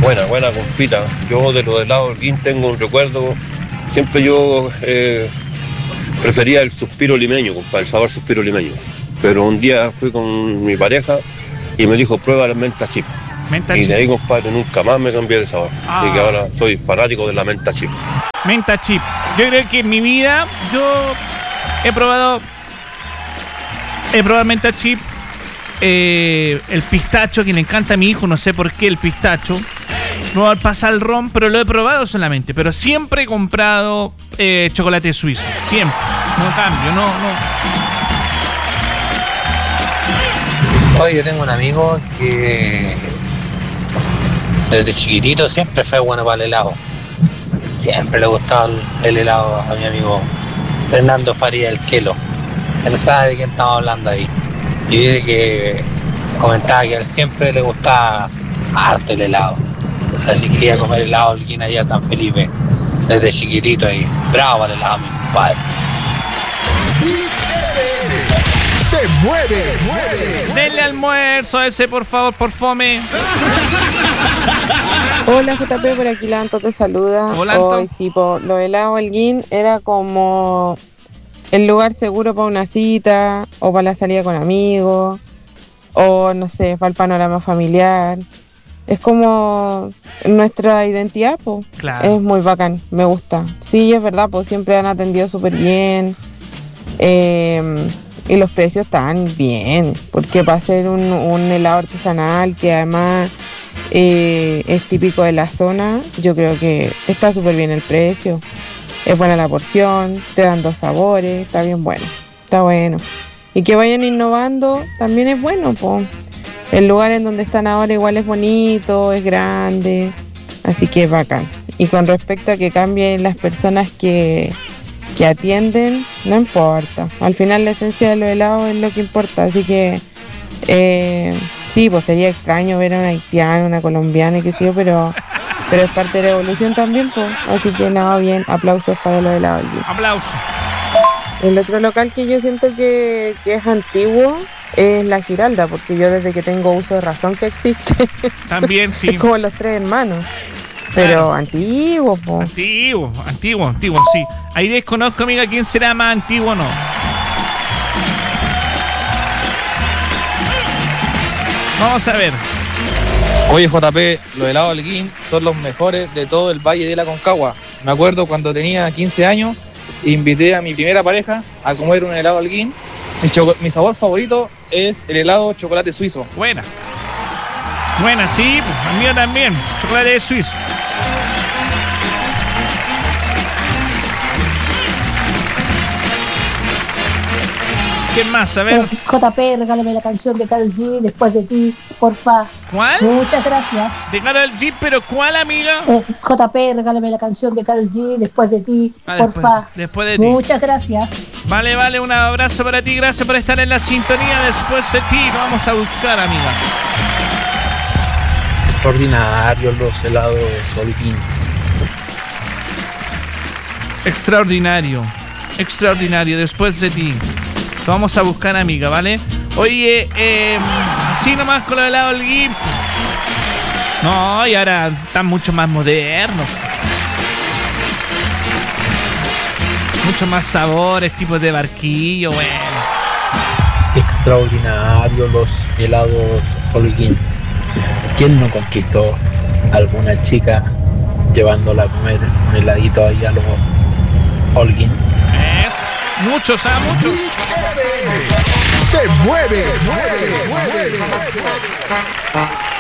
Buena compita. Yo de los helados Holguín tengo un recuerdo. Siempre yo prefería el suspiro limeño, compadre, el sabor suspiro limeño. Pero un día fui con mi pareja y me dijo, prueba la menta chip. Menta y chip. de ahí, compadre, nunca más me cambié de sabor. Así que ahora soy fanático de la menta chip. Menta chip. Yo creo que en mi vida yo he probado menta chip, el pistacho, que le encanta a mi hijo, no sé por qué el pistacho. No pasa el ron, pero lo he probado solamente. Pero siempre he comprado chocolate suizo. Siempre. No cambio, no. Hoy yo tengo un amigo que desde chiquitito siempre fue bueno para el helado. Siempre le gustaba el helado a mi amigo Fernando Faría el Quelo. Él sabe de quién estamos hablando ahí. Y dice que comentaba que a él siempre le gustaba harto el helado. Así que iba a comer helado Holguín allá a San Felipe desde chiquitito y bravo el helado, mi compadre. ¡Se mueve! Denle almuerzo a ese, por favor, por fome. Hola JP, por aquí Lanto te saluda. Hola, Anto. Hoy sí, lo helado Holguín era como el lugar seguro para una cita, o para la salida con amigos, o no sé, para el panorama familiar. Es como nuestra identidad, pues. Claro. Es muy bacán, me gusta. Sí, es verdad, pues siempre han atendido súper bien. Y los precios están bien, porque para hacer un helado artesanal que además es típico de la zona, yo creo que está súper bien el precio. Es buena la porción, te dan 2 sabores, está bien bueno, está bueno. Y que vayan innovando también es bueno, pues. El lugar en donde están ahora igual es bonito, es grande, así que es bacán. Y con respecto a que cambien las personas que atienden, no importa. Al final la esencia de los helados es lo que importa, así que sí, pues sería extraño ver a una haitiana, una colombiana y qué sé yo, pero es parte de la evolución también, pues. Así que nada, bien, aplausos para los helados. Aplausos. El otro local que yo siento que es antiguo es La Giralda, porque yo desde que tengo uso de razón que existe. También, sí. Es como Los Tres Hermanos. Pero Claro. antiguo, po. Antiguo, sí. Ahí desconozco, amiga, quién será más antiguo o no. Vamos a ver. Oye JP, los helados Holguín son los mejores de todo el Valle de la Concagua. Me acuerdo cuando tenía 15 años, invité a mi primera pareja a comer un helado Holguín. Mi sabor favorito es el helado chocolate suizo. Buena, sí, pues, el mío también. Chocolate de suizo. ¿Qué más? A ver. JP, regálame la canción de Karol G, Después de ti, porfa. ¿Cuál? Muchas gracias. De Karol G, pero ¿cuál, amiga? JP, regálame la canción de Karol G, Después de ti, porfa. Después de ti. Muchas gracias. Vale, un abrazo para ti. Gracias por estar en la sintonía. Después de ti, lo vamos a buscar, amiga. Extraordinarios los helados Holguín. Extraordinario. Después de ti. Lo vamos a buscar, amiga, ¿vale? Oye, así nomás con lo del helado Holguín. No, y ahora están mucho más modernos. Mucho más sabores, tipos de barquillo, bueno. Extraordinarios los helados Holguín. ¿Quién no conquistó a alguna chica llevándola a comer un heladito ahí a los Holguín? Eso. Muchos. ¡Se mueve!